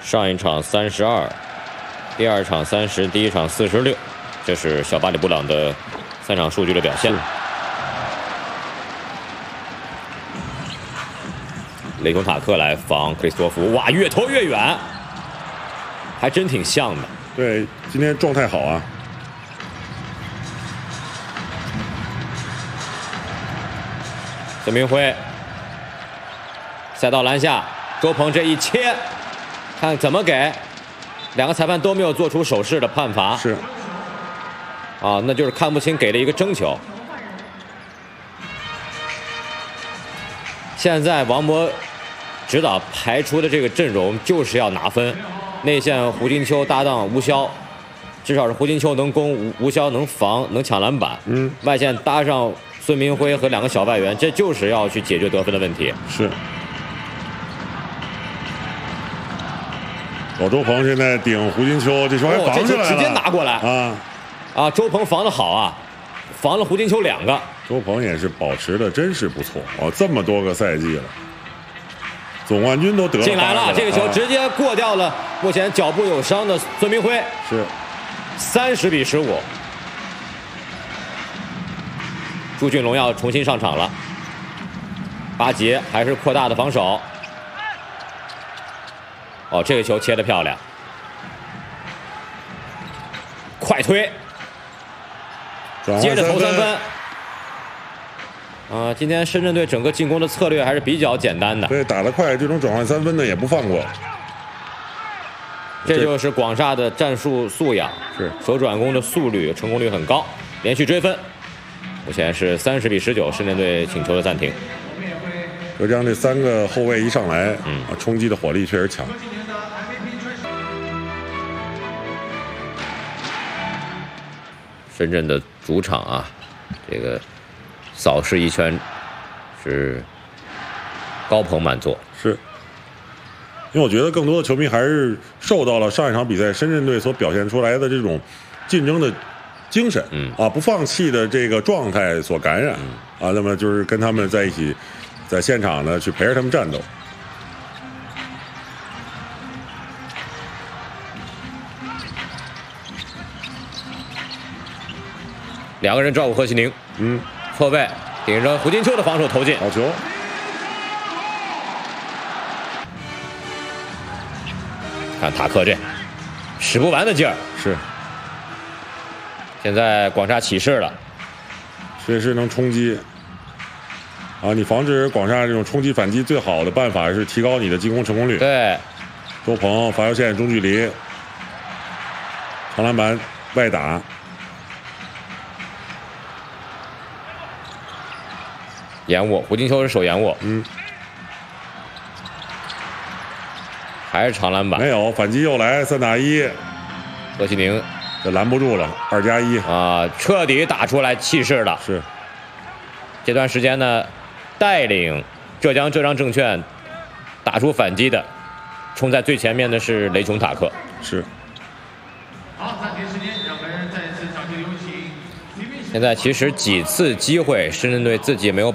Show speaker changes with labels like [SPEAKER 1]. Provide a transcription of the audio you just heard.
[SPEAKER 1] 上一场32，第二场30，第一场46，这是小巴里布朗的3场数据的表现。雷同塔克来防克里斯托弗，哇，越投越远，还真挺像的。
[SPEAKER 2] 对，今天状态好啊。
[SPEAKER 1] 孙明辉赛道篮下，周鹏这一切，看怎么给。2个裁判都没有做出手势的判罚。
[SPEAKER 2] 是。
[SPEAKER 1] 啊，那就是看不清给了一个争球。现在王博指导排出的这个阵容就是要拿分，内线胡金秋搭档吴骁，至少是胡金秋能攻，吴骁能防，能抢篮板。外线搭上孙明辉和2个小外援，这就是要去解决得分的问题。
[SPEAKER 2] 是。老周鹏现在顶胡金秋，这球还防起来了，
[SPEAKER 1] 这球直接拿过来啊！周鹏防得好啊，防了胡金秋2个。
[SPEAKER 2] 周鹏也是保持的真是不错哦，这么多个赛季了，总冠军都得了
[SPEAKER 1] 进来了，这个球直接过掉了目前脚部有伤的孙明辉。
[SPEAKER 2] 是
[SPEAKER 1] 30比15。朱俊龙要重新上场了，巴杰还是扩大的防守。哦，这个球切得漂亮，快推，接着投3分。今天深圳队整个进攻的策略还是比较简单的。
[SPEAKER 2] 对，打得快，这种转换3分呢也不放过。
[SPEAKER 1] 这就是广厦的战术素养，
[SPEAKER 2] 是
[SPEAKER 1] 手转攻的速率成功率很高，连续追分。目前是30比19，深圳队请求的暂停。
[SPEAKER 2] 浙江这3个后卫一上来，冲击的火力确实强。
[SPEAKER 1] 深圳的主场啊，这个扫视一圈是高朋满座。
[SPEAKER 2] 是，因为我觉得更多的球迷还是受到了上一场比赛深圳队所表现出来的这种竞争的精神，不放弃的这个状态所感染，那么就是跟他们在一起，在现场呢去陪着他们战斗。
[SPEAKER 1] 2个人照顾贺西宁，错位顶着胡金秋的防守投进，
[SPEAKER 2] 好球！
[SPEAKER 1] 看塔克这使不完的劲儿，
[SPEAKER 2] 是。
[SPEAKER 1] 现在广厦起势了，
[SPEAKER 2] 随时能冲击。你防止广厦这种冲击反击最好的办法是提高你的进攻成功率。
[SPEAKER 1] 对，
[SPEAKER 2] 周鹏罚球线中距离，长篮板外打。
[SPEAKER 1] 延误，胡金秋是手延误，还是长篮板，
[SPEAKER 2] 没有反击又来3打1，
[SPEAKER 1] 贺西宁
[SPEAKER 2] 这拦不住了，2+1
[SPEAKER 1] 彻底打出来气势了。
[SPEAKER 2] 是，
[SPEAKER 1] 这段时间呢，带领浙江浙商证券打出反击的，冲在最前面的是雷琼塔克。
[SPEAKER 2] 是。
[SPEAKER 3] 好，暂停时间，让我们再次掌声有请。
[SPEAKER 1] 现在其实几次机会，深圳队自己没有把